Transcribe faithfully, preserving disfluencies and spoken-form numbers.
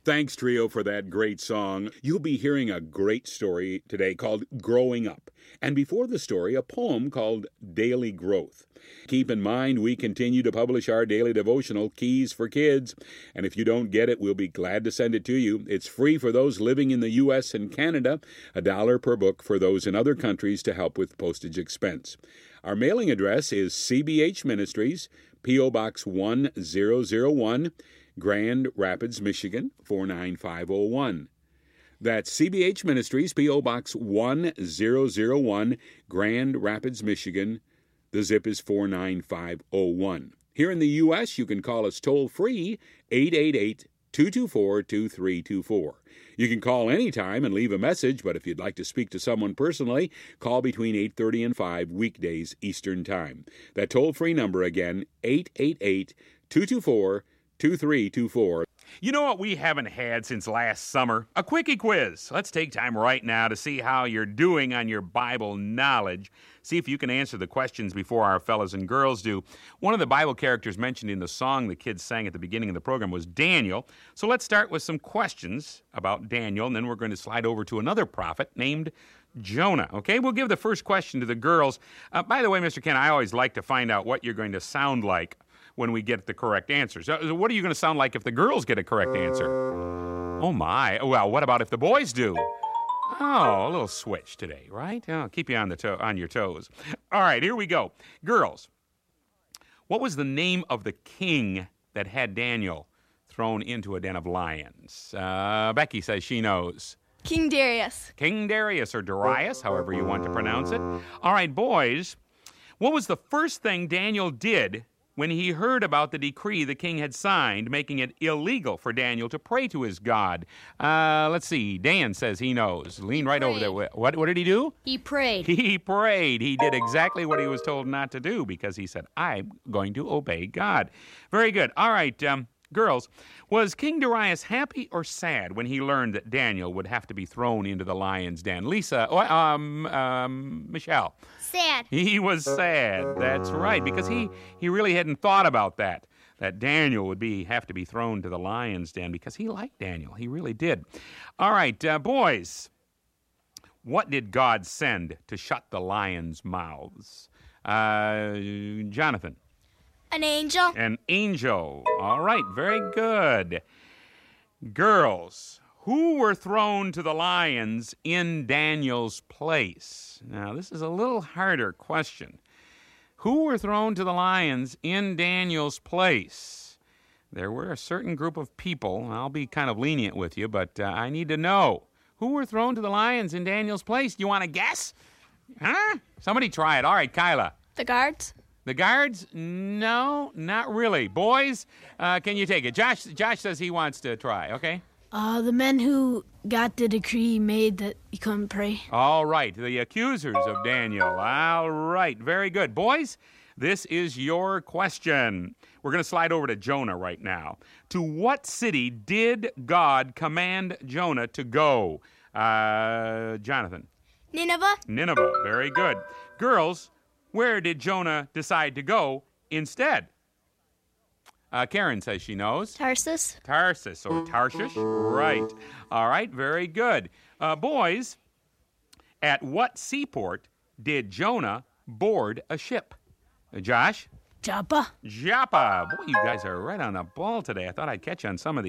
Thanks, Trio, for that great song. You'll be hearing a great story today called Growing Up. And before the story, a poem called Daily Growth. Keep in mind, we continue to publish our daily devotional, Keys for Kids. And if you don't get it, we'll be glad to send it to you. It's free for those living in the U S and Canada, a dollar per book for those in other countries to help with postage expense. Our mailing address is C B H Ministries, P O Box one thousand one, Grand Rapids, Michigan, four nine five oh one. That's C B H Ministries, P O Box one thousand one, Grand Rapids, Michigan. The zip is four nine five oh one. Here in the U S, you can call us toll-free, eight eight eight, two two four, two three two four. You can call anytime and leave a message, but if you'd like to speak to someone personally, call between eight thirty and five weekdays Eastern Time. That toll-free number again, eight eight eight, two two four, two three two four. You know what we haven't had since last summer? A quickie quiz. Let's take time right now to see how you're doing on your Bible knowledge. See if you can answer the questions before our fellas and girls do. One of the Bible characters mentioned in the song the kids sang at the beginning of the program was Daniel. So let's start with some questions about Daniel, and then we're going to slide over to another prophet named Jonah. Okay, we'll give the first question to the girls. Uh, by the way, Mister Ken, I always like to find out what you're going to sound like when we get the correct answers. Uh, what are you going to sound like if the girls get a correct answer? Oh, my. Well, what about if the boys do? Oh, a little switch today, right? Oh, keep you on the to- on your toes. All right, here we go. Girls, what was the name of the king that had Daniel thrown into a den of lions? Uh, Becky says she knows. King Darius. King Darius, or Darius, however you want to pronounce it. All right, boys, what was the first thing Daniel did when he heard about the decree the king had signed, making it illegal for Daniel to pray to his God? Uh, let's see. Dan says he knows. Lean right over there. What, what did he do? He prayed. He prayed. He did exactly what he was told not to do because he said, I'm going to obey God. Very good. All right, um, girls, was King Darius happy or sad when he learned that Daniel would have to be thrown into the lion's den? Lisa, oh, um, um, Michelle. Sad. He was sad. That's right, because he, he really hadn't thought about that, that Daniel would be have to be thrown to the lion's den because he liked Daniel. He really did. All right, uh, boys, what did God send to shut the lions' mouths? Uh, Jonathan. An angel. An angel. All right, very good. Girls, who were thrown to the lions in Daniel's place? Now, this is a little harder question. Who were thrown to the lions in Daniel's place? There were a certain group of people. I'll be kind of lenient with you, but uh, I need to know. Who were thrown to the lions in Daniel's place? Do you want to guess? Huh? Somebody try it. All right, Kyla. The guards. The guards? No, not really. Boys, uh, can you take it? Josh Josh says he wants to try, okay? Uh, the men who got the decree made that you couldn't pray. All right, the accusers of Daniel. All right, very good. Boys, this is your question. We're going to slide over to Jonah right now. To what city did God command Jonah to go? Uh, Jonathan. Nineveh. Nineveh, very good. Girls, where did Jonah decide to go instead? Uh, Karen says she knows. Tarsus. Tarsus, or Tarshish. Right. All right, very good. Uh, boys, at what seaport did Jonah board a ship? Uh, Josh? Joppa. Joppa. Boy, you guys are right on the ball today. I thought I'd catch you on some of these.